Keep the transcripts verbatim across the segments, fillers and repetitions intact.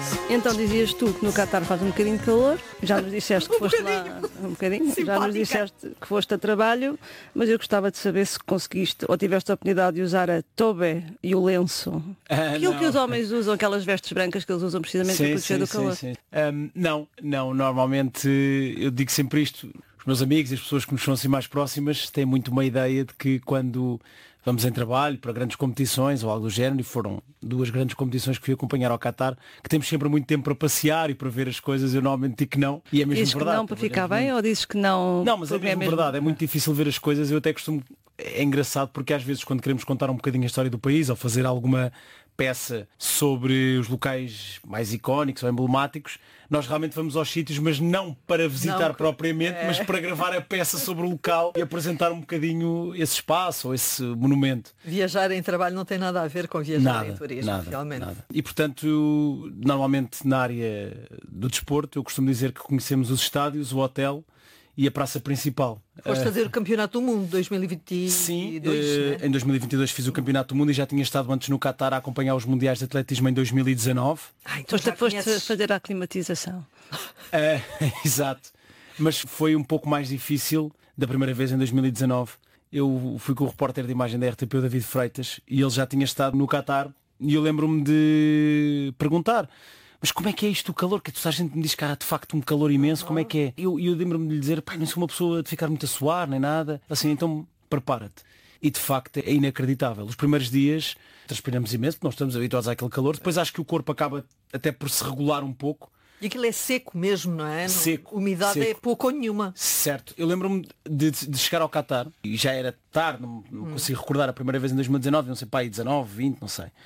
Então dizias tu que no Qatar faz um bocadinho de calor, já nos disseste que Um foste bocadinho. lá um bocadinho, já Simpática. nos disseste que foste a trabalho, mas eu gostava de saber se conseguiste ou tiveste a oportunidade de usar a tobe e o lenço. Ah, Aquilo não. que os homens usam, aquelas vestes brancas que eles usam precisamente para proteger do calor. sim. Ahm, não, não, normalmente eu digo sempre isto. Os meus amigos e as pessoas que nos são assim mais próximas têm muito uma ideia de que quando vamos em trabalho para grandes competições ou algo do género, e foram duas grandes competições que fui acompanhar ao Qatar, que temos sempre muito tempo para passear e para ver as coisas. Eu normalmente digo que não, e é mesmo Dizes que verdade. não para ficar trabalhamos bem muito. ou dizes que não? Não, mas é porque mesmo, verdade, é muito difícil ver as coisas. Eu até costumo, é engraçado porque às vezes quando queremos contar um bocadinho a história do país ou fazer alguma peça sobre os locais mais icónicos ou emblemáticos, nós realmente vamos aos sítios, mas não para visitar Não, propriamente, é. mas para gravar a peça sobre o local e apresentar um bocadinho esse espaço ou esse monumento. Viajar em trabalho não tem nada a ver com viajar Nada, em turismo, nada, realmente. nada. E portanto, eu, normalmente na área do desporto, eu costumo dizer que conhecemos os estádios, o hotel e a praça principal. Foste Ah, fazer o Campeonato do Mundo dois mil e vinte e dois, Sim, né? eh, em dois mil e vinte e dois fiz o Campeonato do Mundo e já tinha estado antes no Qatar a acompanhar os Mundiais de Atletismo em dois mil e dezanove. Ah, então Foste, já foste conheces- fazer a aclimatização. Eh, exato. Mas foi um pouco mais difícil da primeira vez em dois mil e dezanove. Eu fui com o repórter de imagem da R T P, o David Freitas, e ele já tinha estado no Qatar e eu lembro-me de perguntar: mas como é que é isto o calor? Que toda a gente me diz que há de facto um calor imenso, como é que é? E eu, eu lembro-me de lhe dizer: pai, não sou uma pessoa de ficar muito a suar, nem nada. Assim, então prepara-te. E de facto é inacreditável. Os primeiros dias transpiramos imenso, porque nós estamos habituados àquele calor. Depois acho que o corpo acaba até por se regular um pouco. E aquilo é seco mesmo, não é? Não- Seco, Umidade seco. é pouco ou nenhuma. Certo, eu lembro-me de, de chegar ao Qatar e já era tarde, não, não consigo recordar a primeira vez em dois mil e dezanove, não sei, pá, aí dezanove, vinte, não sei.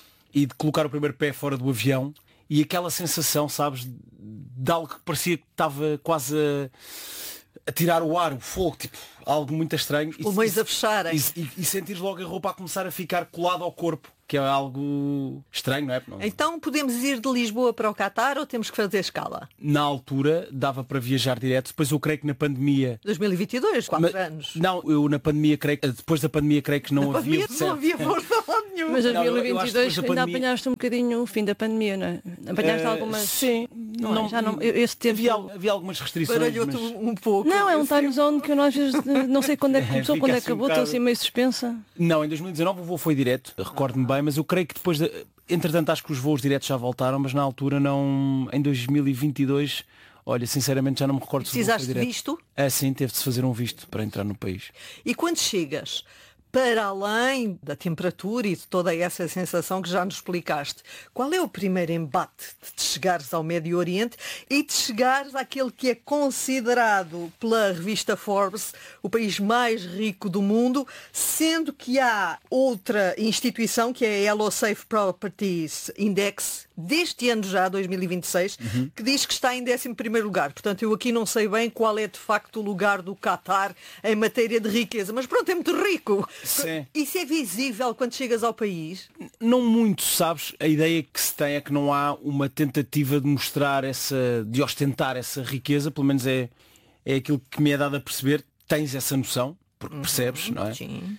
E de colocar o primeiro pé fora do avião e aquela sensação, sabes, de algo que parecia que estava quase a, a tirar o ar, o fogo, tipo, algo muito estranho. Os pulmões a fecharem. E, e, e sentires logo a roupa a começar a ficar colada ao corpo, que é algo estranho, não é? Não- Então podemos ir de Lisboa para o Qatar ou temos que fazer escala? Na altura dava para viajar direto, depois eu creio que na pandemia dois mil e vinte e dois, quatro Mas- anos. Não, eu na pandemia creio que depois da pandemia creio que não Na havia. pandemia não havia força lá nenhuma. Mas em Não, eu- eu acho que dois mil e vinte e dois depois da ainda pandemia- apanhaste um bocadinho o fim da pandemia, não é? Apanhaste Eh, algumas. Sim, Não, é? Já não, eu- esse tempo. havia, al- havia algumas restrições. Baralhou-te mas- um um pouco. Não, é um Eu time zone que eu não, às vezes eh, não sei quando é que começou, Fica quando é assim que um acabou, estou bocado- assim meio suspensa. Não, em dois mil e dezanove o voo foi direto, recordo-me bem, mas eu creio que depois, de... entretanto acho que os voos diretos já voltaram, mas na altura não, em dois mil e vinte e dois, olha, sinceramente já não me recordo se o voo Precisaste foi de direto. visto? Ah, sim, teve de se fazer um visto para entrar no país. E quando chegas, para além da temperatura e de toda essa sensação que já nos explicaste, qual é o primeiro embate de chegares ao Médio Oriente e de chegares àquele que é considerado pela revista Forbes o país mais rico do mundo, sendo que há outra instituição, que é a Elo Safe Properties Index, deste ano já, dois mil e vinte e seis, Uhum. que diz que está em décimo primeiro lugar. Portanto, eu aqui não sei bem qual é de facto o lugar do Qatar em matéria de riqueza, mas pronto, é muito rico. Sim. Isso é visível quando chegas ao país? Não muito, sabes? A ideia que se tem é que não há uma tentativa de mostrar essa, de ostentar essa riqueza, pelo menos é, é aquilo que me é dado a perceber. Tens essa noção, porque percebes, não é? Sim.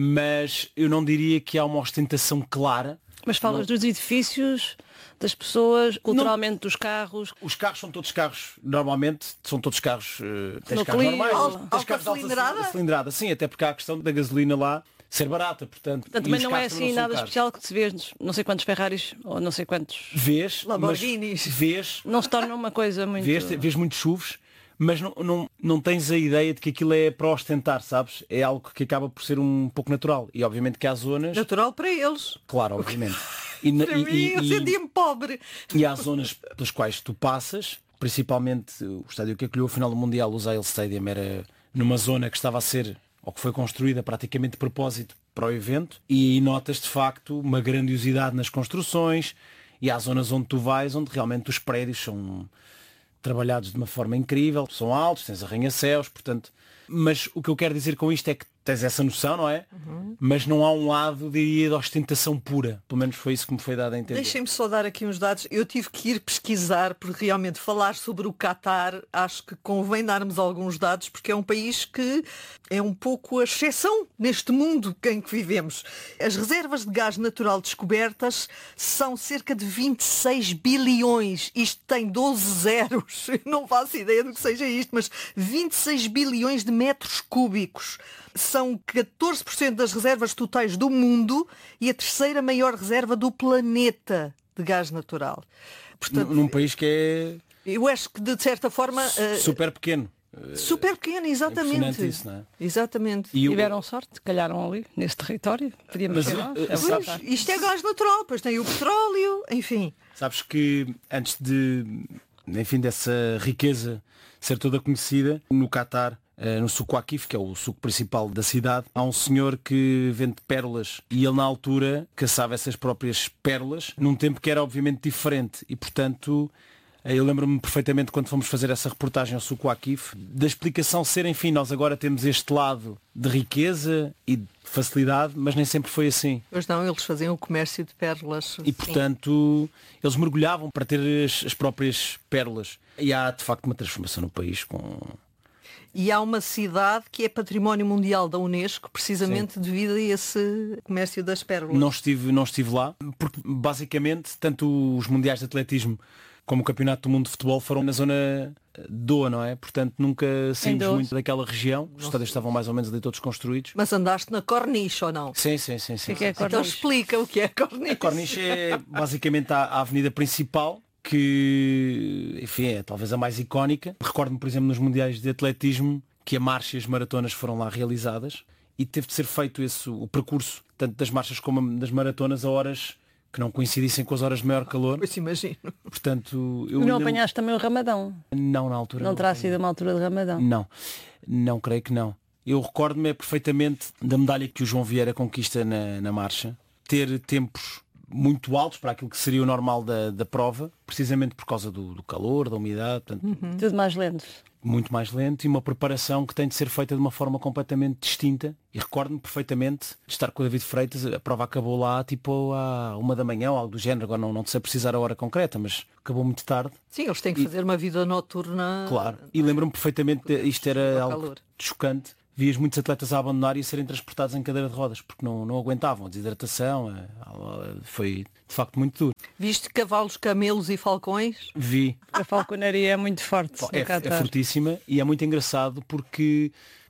Mas eu não diria que há uma ostentação clara. Mas falas dos edifícios, das pessoas, culturalmente dos carros. Os carros são todos carros, normalmente são todos carros, eh, tens No carros Clio. normais, Alta- tens alta carros de alta cilindrada? cilindrada, sim, até porque há a questão da gasolina lá ser barata, portanto. Portanto, e também os não é carros também assim são nada caros. especial que se vê não sei quantos Ferraris ou não sei quantos. Vês, mas Lamborghinis. vês, Não se torna uma coisa muito. vês, vês muitos S U Vs, mas não, não, não tens a ideia de que aquilo é para ostentar, sabes? É algo que acaba por ser um pouco natural. E obviamente que há zonas, Natural para eles. claro, obviamente. E, na- Para e- mim, e- eu e- sentia-me pobre. E há zonas pelas quais tu passas, principalmente o estádio que acolheu a final do Mundial, o Lusail Stadium, era numa zona que estava a ser, ou que foi construída praticamente de propósito para o evento, e aí notas de facto uma grandiosidade nas construções, e há zonas onde tu vais, onde realmente os prédios são trabalhados de uma forma incrível, são altos, tens arranha-céus, portanto... Mas o que eu quero dizer com isto é que tens essa noção, não é? Uhum. Mas não há um lado, diria, de ostentação pura. Pelo menos foi isso que me foi dado a entender. Deixem-me só dar aqui uns dados. Eu tive que ir pesquisar, porque realmente falar sobre o Qatar, acho que convém darmos alguns dados, porque é um país que é um pouco a exceção neste mundo em que vivemos. As reservas de gás natural descobertas são cerca de vinte e seis bilhões. Isto tem doze zeros. Eu não faço ideia do que seja isto, mas vinte e seis bilhões de metros cúbicos. São catorze por cento das reservas totais do mundo e a terceira maior reserva do planeta de gás natural. Portanto, num país que é... Eu acho que, de certa forma... super pequeno. Super pequeno, exatamente. É isso, não é? Exatamente. E Tiveram eu... sorte, calharam ali, nesse território. Podíamos Mas, lá. uh, É sabes... Isto é gás natural, pois tem o petróleo, enfim. Sabes que antes de, enfim, dessa riqueza ser toda conhecida, no Qatar, no suco Akif, que é o suco principal da cidade, há um senhor que vende pérolas e ele na altura caçava essas próprias pérolas num tempo que era obviamente diferente e portanto eu lembro-me perfeitamente quando fomos fazer essa reportagem ao suco Akif da explicação ser, enfim, nós agora temos este lado de riqueza e de facilidade, mas nem sempre foi assim. Pois não, eles faziam o comércio de pérolas. E portanto eles mergulhavam para ter as, as próprias pérolas e há de facto uma transformação no país com... E há uma cidade que é património mundial da Unesco, precisamente Sim. devido a esse comércio das pérolas. Não estive, não estive lá, porque basicamente tanto os mundiais de atletismo como o Campeonato do Mundo de Futebol foram na zona de Doha, não é? Portanto nunca saímos muito daquela região. Os estádios estavam mais ou menos ali todos construídos. Mas andaste na Corniche ou não? Sim, sim, sim. sim, que que é então explica o que é Corniche. A Corniche é basicamente a, a avenida principal, que, enfim, é talvez a mais icónica. Recordo-me, por exemplo, nos mundiais de atletismo, que a marcha e as maratonas foram lá realizadas e teve de ser feito esse, o percurso, tanto das marchas como das maratonas, a horas que não coincidissem com as horas de maior calor. Pois imagino. Portanto, eu não ainda... apanhaste também o Ramadão? Não, na altura. Não, não terá sido uma altura de Ramadão? Não, não creio que não. Eu recordo-me perfeitamente da medalha que o João Vieira conquista na, na marcha, ter tempos muito altos para aquilo que seria o normal da, da prova, precisamente por causa do, do calor, da umidade, portanto, uhum. Tudo mais lento. Muito mais lento e uma preparação que tem de ser feita de uma forma completamente distinta. E recordo-me perfeitamente de estar com o David Freitas, a prova acabou lá tipo à uma da manhã ou algo do género, agora não, não sei precisar a hora concreta, mas acabou muito tarde. Sim, eles têm que e, fazer uma vida noturna. Claro, e lembro-me perfeitamente, de, isto era algo calor. chocante. Vias muitos atletas a abandonar e a serem transportados em cadeira de rodas, porque não, não aguentavam. A desidratação foi de facto muito duro. Viste cavalos, camelos e falcões? Vi. A falconaria é muito forte. É, é fortíssima e é muito engraçado porque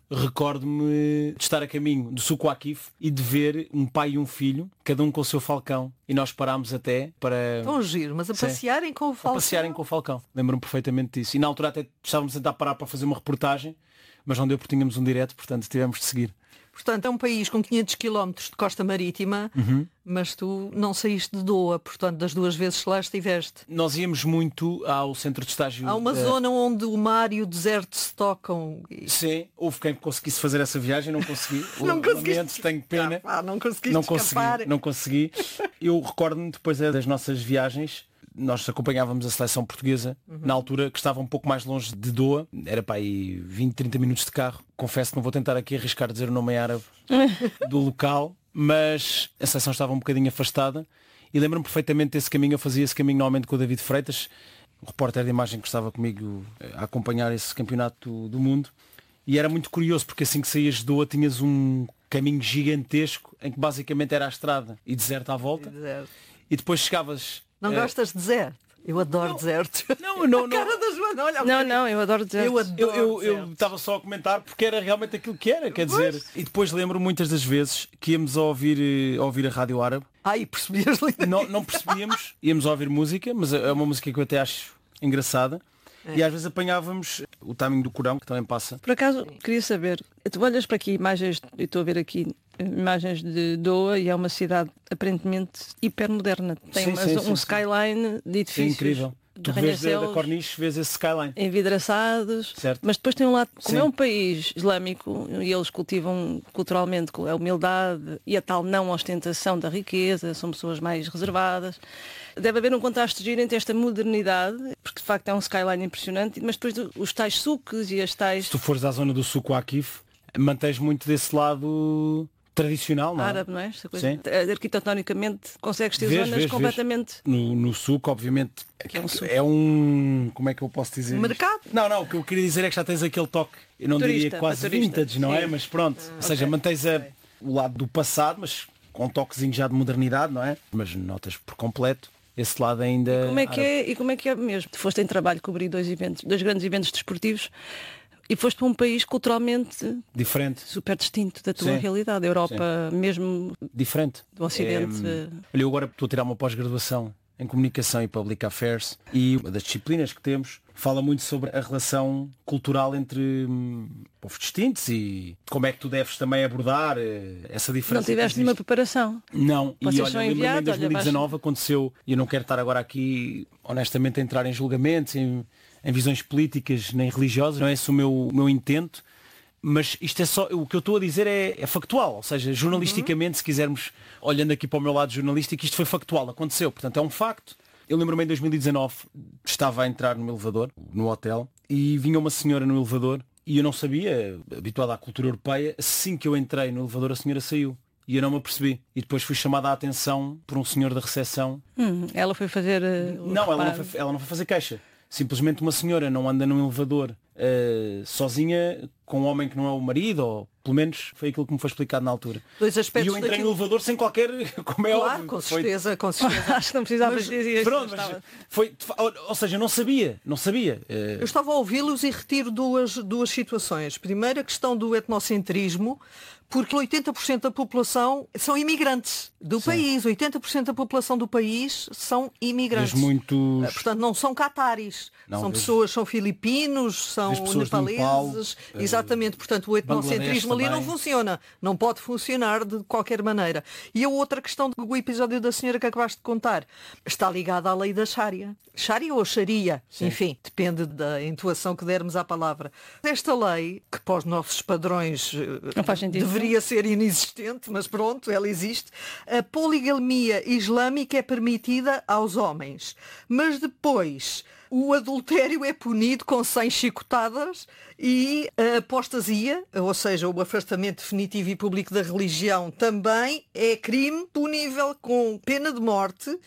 recordo-me de estar a caminho do suco Akif e de ver um pai e um filho, cada um com o seu falcão. E nós parámos até para... Tão giro, mas a Sim. passearem com o falcão. A passearem com o falcão. Lembro-me perfeitamente disso. E na altura até estávamos a tentar parar para fazer uma reportagem, mas não deu porque tínhamos um direto, portanto tivemos de seguir. Portanto, é um país com quinhentos quilómetros de costa marítima, uhum. mas tu não saíste de Doha, portanto, das duas vezes que lá estiveste. Nós íamos muito ao centro de estágio. Há uma uh... zona onde o mar e o deserto se tocam. E... Sim, houve quem conseguisse fazer essa viagem, não consegui. não conseguiste. Tenho pena. Ah, não conseguiste não consegui, não consegui. Eu recordo-me depois das nossas viagens, nós acompanhávamos a seleção portuguesa, uhum. na altura que estava um pouco mais longe de Doha, era para aí vinte, trinta minutos de carro. Confesso que não vou tentar aqui arriscar dizer o nome em árabe do local, mas a seleção estava um bocadinho afastada e lembro-me perfeitamente desse caminho. Eu fazia esse caminho normalmente com o David Freitas, o repórter de imagem que estava comigo a acompanhar esse campeonato do mundo, e era muito curioso porque assim que saías de Doha tinhas um caminho gigantesco em que basicamente era a estrada e deserto à volta, deserto. E depois chegavas... Não é... gostas de deserto? Eu adoro não, deserto. Não, não, a cara da Joana, olha. Não, não, eu adoro deserto. Eu adoro eu, eu, eu estava só a comentar porque era realmente aquilo que era, quer dizer. E depois lembro muitas das vezes que íamos a ouvir, a ouvir a rádio árabe. Ai, percebias linda. Não, não percebíamos, íamos a ouvir música, mas é uma música que eu até acho engraçada. É. E às vezes apanhávamos o timing do Corão, que também passa. Por acaso, queria saber, tu olhas para aqui imagens, eu estou a ver aqui imagens de Doha e é uma cidade aparentemente hipermoderna. Tem sim, uma, sim, um sim, skyline de edifícios. É incrível. Tu vês da, da Corniche, vês esse skyline. Envidraçados. Certo. Mas depois tem um lado, como sim. é um país islâmico e eles cultivam culturalmente a humildade e a tal não ostentação da riqueza, são pessoas mais reservadas. Deve haver um contraste giro entre esta modernidade, porque de facto é um skyline impressionante, mas depois os tais sucos e as tais... Se tu fores à zona do suco Akif, mantens muito desse lado tradicional, não é? Árabe, não é? Esta coisa. Sim. Arquitetonicamente consegues ter Vês, zonas vês, completamente... vês. No, no suco, obviamente, Que é um suco. é um... Como é que eu posso dizer? Mercado? Isto? Não, não, o que eu queria dizer é que já tens aquele toque, eu não Turista, diria quase para turista. vintage, não é? Sim. Mas pronto, ou seja, ok. mantens a, o lado do passado, mas com um toquezinho já de modernidade, não é? Mas notas por completo esse lado ainda... Como é que árabe. é, e como é que é mesmo? Tu foste em trabalho cobrir dois eventos, dois grandes eventos desportivos e foste para um país culturalmente Diferente. super distinto da tua Sim. realidade. A Europa, mesmo Diferente. do Ocidente. É, olha, eu agora estou a tirar uma pós-graduação em Comunicação e Public Affairs e uma das disciplinas que temos fala muito sobre a relação cultural entre hum, povos distintos e como é que tu deves também abordar eh, essa diferença. Não tiveste que nenhuma existe. preparação. Não, Vocês e olha, são lembro-me em enviados, olha, dois mil e dezanove aconteceu, e eu não quero estar agora aqui honestamente a entrar em julgamentos, em, em visões políticas nem religiosas, não é esse o meu, o meu intento, mas isto é só, o que eu estou a dizer é, é factual, ou seja, jornalisticamente, se quisermos, olhando aqui para o meu lado jornalístico, isto foi factual, aconteceu, portanto é um facto. Eu lembro-me em dois mil e dezanove, estava a entrar no elevador, no hotel, e vinha uma senhora no elevador, e eu não sabia, habituada à cultura europeia, assim que eu entrei no elevador a senhora saiu. E eu não me apercebi. E depois fui chamada a atenção por um senhor da recepção. Hum, ela foi fazer... uh, o Não, ela não, reparo. foi, ela não foi fazer queixa. Simplesmente uma senhora não anda num elevador uh, sozinha com um homem que não é o marido, ou pelo menos foi aquilo que me foi explicado na altura. Dois E aspectos eu entrei daquilo. no elevador sem qualquer... Como é Claro, óbvio. com Foi- certeza, com certeza. Acho que não precisava Mas, dizer isso. Pronto, mas foi, ou, ou seja, não sabia, não sabia. Uh, Eu estava a ouvi-los e retiro duas, duas situações. Primeiro, a questão do etnocentrismo, porque oitenta por cento da população são imigrantes do país. oitenta por cento da população do país são imigrantes. Vejo muitos... Eh, Portanto, não são cataris. Não, são vejo- pessoas, são filipinos, são Vejo pessoas de nepaleses. Nepal, eh, Exatamente. Portanto, o etnocentrismo ali Bangladesh não também. funciona. Não pode funcionar de qualquer maneira. E a outra questão do episódio da senhora que acabaste de contar está ligada à lei da Sharia. Sharia ou Sharia, enfim, depende da entoação que dermos à palavra. Esta lei, que para os nossos padrões eh, Não faz sentido. deveria ser inexistente, mas pronto, ela existe. A poligamia islâmica é permitida aos homens, mas depois o adultério é punido com cem chicotadas e a apostasia, ou seja, o afastamento definitivo e público da religião, também é crime punível com pena de morte.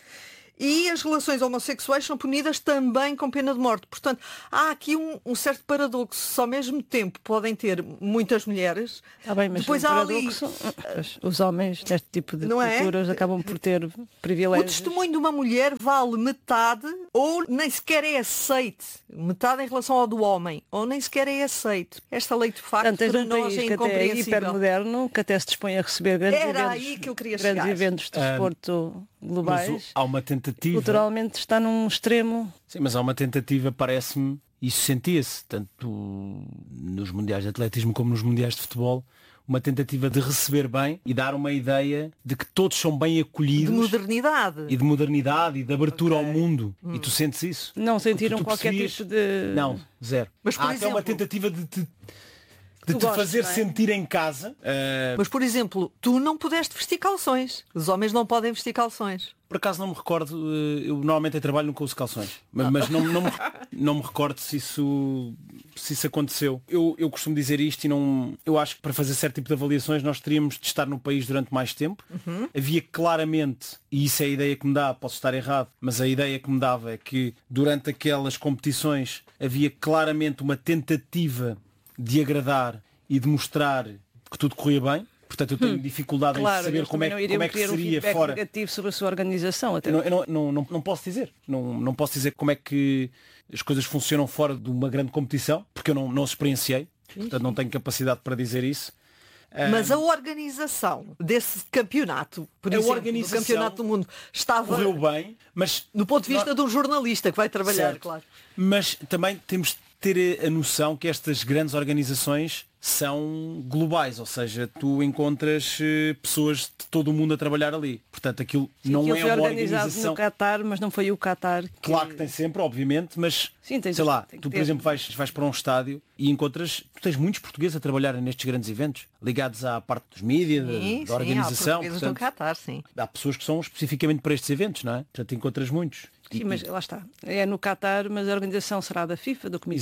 E as relações homossexuais são punidas também com pena de morte. Portanto, há aqui um, um certo paradoxo. Se ao mesmo tempo podem ter muitas mulheres, Está bem, mas depois o há ali... paradoxo, os homens neste tipo de Não é? culturas acabam por ter O privilégios. testemunho de uma mulher vale metade ou nem sequer é aceite. Metade em relação ao do homem. Ou nem sequer é aceite. Esta lei, de facto, Portanto, tens para um nós país é que até é incompreensível. hipermoderno, que até se dispõe a receber grandes Era eventos, aí que eu queria grandes chegar. eventos de desporto mas globais. o- há uma tentativa... Culturalmente está num extremo. Sim, mas há uma tentativa, parece-me, isso sentia-se, tanto nos mundiais de atletismo como nos mundiais de futebol, uma tentativa de receber bem e dar uma ideia de que todos são bem De acolhidos modernidade. e de modernidade e de abertura Ok. ao mundo. E tu sentes isso? Não sentiram Tu- tu qualquer percebias? tipo de... Não, zero. Mas, por há até uma exemplo- tentativa de te, de Tu te gostas, fazer não é? sentir em casa. Ah, Mas, por exemplo, tu não pudeste vestir calções. Os homens não podem vestir calções. por acaso não me recordo, eh, eu normalmente eu trabalho com os calções, mas, mas não, não, me, não me recordo se isso, se isso aconteceu. Eu, eu costumo dizer isto e não. Eu acho que para fazer certo tipo de avaliações nós teríamos de estar no país durante mais tempo. Havia claramente, e isso é a ideia que me dá, posso estar errado, mas a ideia que me dava é que durante aquelas competições havia claramente uma tentativa de agradar e de mostrar que tudo corria bem. Portanto, eu tenho dificuldade Claro, em saber eles como é, também não que- iriam como é que querer um seria feedback fora. negativo sobre a sua organização. Até. Eu não, eu não, não, não, não posso dizer. Não, não posso dizer como é que as coisas funcionam fora de uma grande competição, porque eu não, não as experienciei. Portanto, não tenho capacidade para dizer isso. Mas a organização desse campeonato, por A exemplo, organização do campeonato do mundo, estava Correu bem, mas, do ponto de vista de um jornalista que vai trabalhar, Certo. claro. mas também temos de ter a noção que estas grandes organizações são globais, ou seja, tu encontras eh, pessoas de todo o mundo a trabalhar ali. Portanto, aquilo Sim, não aquilo é foi uma organizado organização. no Qatar, mas não foi o Qatar que... Claro que tem sempre, obviamente, mas Sim, tem sei de- lá, tem que tu por ter. exemplo vais, vais para um estádio e encontras, tu tens muitos portugueses a trabalhar nestes grandes eventos, ligados à parte dos mídias, da- Sim, da sim, há organização. portugueses no Portanto, Qatar, sim. há pessoas que são especificamente para estes eventos, não é? Portanto, encontras muitos. Sim, E- mas lá está. É no Qatar, mas a organização será da FIFA, do Comitê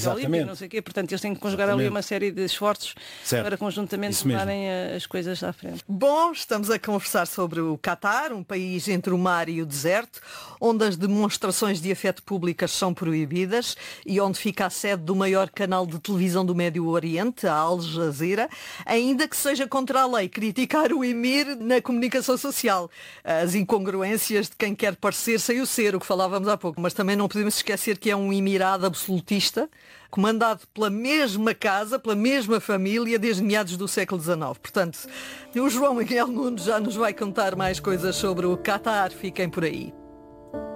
Olímpico, Exatamente. não sei o quê. Portanto, eles têm que conjugar Exatamente. ali uma série de esforços Certo. para conjuntamente Isso mesmo. levarem a- as coisas à frente. Bom, estamos a conversar sobre o Catar, um país entre o mar e o deserto, onde as demonstrações de afeto públicas são proibidas e onde fica a sede do maior canal de televisão do Médio Oriente, a Al Jazeera, ainda que seja contra a lei criticar o Emir na comunicação social. As incongruências de quem quer parecer sem o ser, o que falávamos há pouco. Mas também não podemos esquecer que é um emirado absolutista, comandado pela mesma casa, pela mesma família, desde meados do século dezenove. Portanto, o João Miguel Nunes já nos vai contar mais coisas sobre o Catar. Fiquem por aí.